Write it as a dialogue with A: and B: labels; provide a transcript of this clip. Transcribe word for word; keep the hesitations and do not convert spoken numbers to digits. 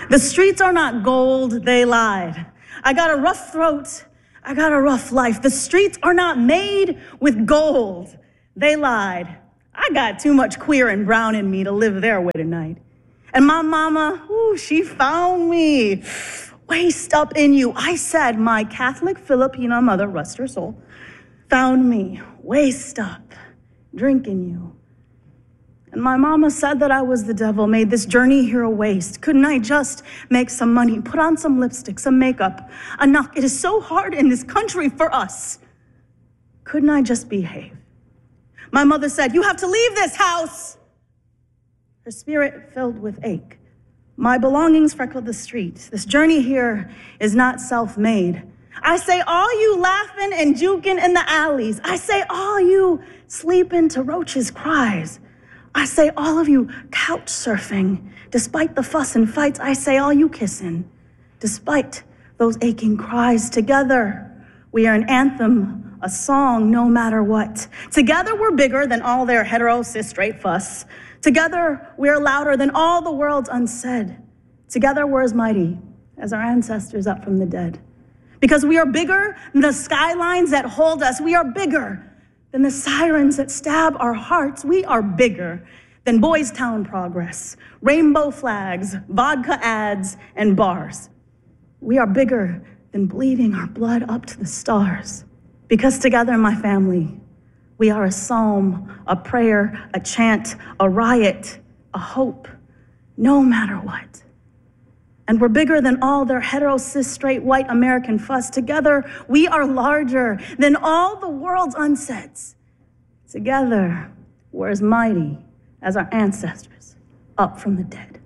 A: The streets are not gold, they lied. I got a rough throat, I got a rough life. The streets are not made with gold, they lied. I got too much queer and brown in me to live their way tonight. And my mama, ooh, she found me waist up in you. I said, my Catholic Filipino mother, rest her soul, found me waist up, drinking you. And my mama said that I was the devil, made this journey here a waste. Couldn't I just make some money, put on some lipstick, some makeup, enough? It is so hard in this country for us. Couldn't I just behave? My mother said, you have to leave this house. Her spirit filled with ache. My belongings freckled the street. This journey here is not self-made. I say, all you laughing and juking in the alleys. I say, all you sleeping to roaches' cries. I say, all of you couch surfing, despite the fuss and fights. I say, all you kissing, despite those aching cries. Together, we are an anthem, a song, no matter what. Together, we're bigger than all their hetero, cis, straight fuss. Together, we're louder than all the world's unsaid. Together, we're as mighty as our ancestors up from the dead. Because we are bigger than the skylines that hold us. We are bigger than the sirens that stab our hearts. We are bigger than Boys Town progress, rainbow flags, vodka ads, and bars. We are bigger than bleeding our blood up to the stars. Because together, my family, we are a psalm, a prayer, a chant, a riot, a hope, no matter what. And we're bigger than all their hetero, cis, straight, white American fuss. Together, we are larger than all the world's unsets. Together, we're as mighty as our ancestors up from the dead.